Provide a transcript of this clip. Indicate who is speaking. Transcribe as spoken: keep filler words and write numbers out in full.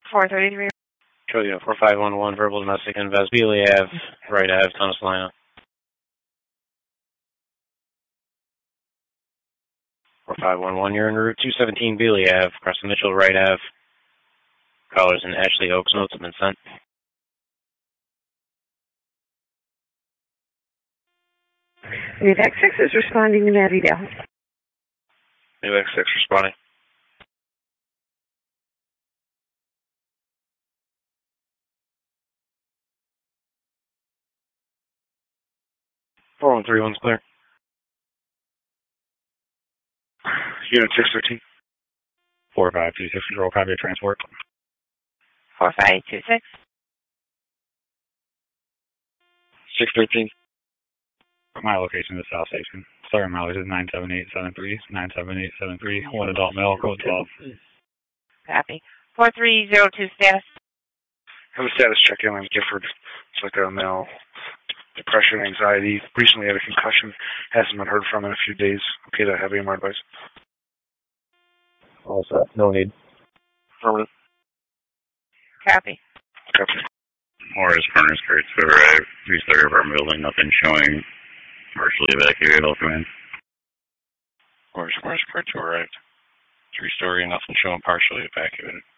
Speaker 1: four thirty-three.
Speaker 2: Trilio, four five one one, verbal domestic in Vesbili Ave, right Ave, Tunnel Salina. four five one one, you're in Route two seventeen, Bealey Ave, across the Mitchell, right Ave. Callers in Ashley Oaks, notes have been sent.
Speaker 1: New X six is responding to Mattydale.
Speaker 2: New X six responding. four one three one's clear. Unit six thirteen.
Speaker 3: four five two six, control, copy of transport.
Speaker 1: four five two six.
Speaker 2: six thirteen.
Speaker 3: My location is South Station. Sorry, mileage is nine seven eight seven three, nine seven eight seven three, one adult male, code twelve.
Speaker 1: Copy. four three zero two status.
Speaker 4: Have a status check-in on Gifford. It's like a male. Depression, anxiety, recently had a concussion, hasn't been heard from in a few days. Okay to have any more advice?
Speaker 2: All set. No need.
Speaker 4: Affirmative.
Speaker 1: Copy.
Speaker 4: Copy.
Speaker 3: Morris Furnace Carts to arrive. Three story apartment building, nothing showing. Partially evacuated, all come in.
Speaker 2: Morris Furnace Carts arrived. Three story, nothing showing, partially evacuated.